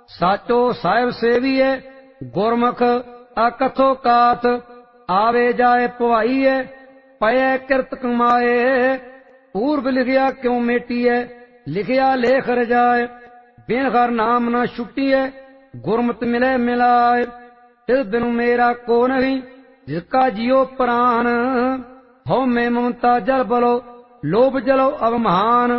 साचो साहिब सेवीए गुरमुख अकथो कात आवे जाए पवाईए पये किरत कमाए पूर्व लिखिया क्यों मेटीए लिखिया लेख रजाए बिन हर नाम न छुट्टीए गुरमत मिले मिलाए तिस बिनु मेरा को नहीं जिसका जियो प्राण हो में ममता जल बलो लोभ जलो अवमान